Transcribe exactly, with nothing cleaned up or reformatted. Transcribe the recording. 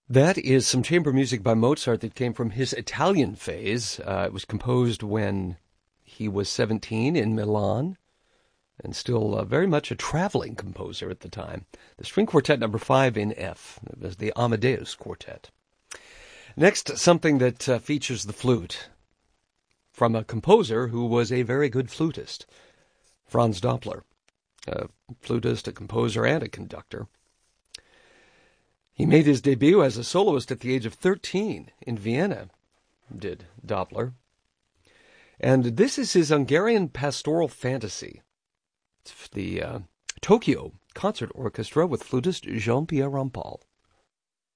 That is some chamber music by Mozart that came from his Italian phase. Uh, it was composed when he was seventeen in Milan and still uh, very much a traveling composer at the time. The String Quartet number five in F. It was the Amadeus Quartet. Next, something that uh, features the flute from a composer who was a very good flutist, Franz Doppler, a flutist, a composer, and a conductor. He made his debut as a soloist at the age of thirteen in Vienna, did Doppler. And this is his Hungarian pastoral fantasy. It's the uh, Tokyo Concert Orchestra with flutist Jean-Pierre Rampal.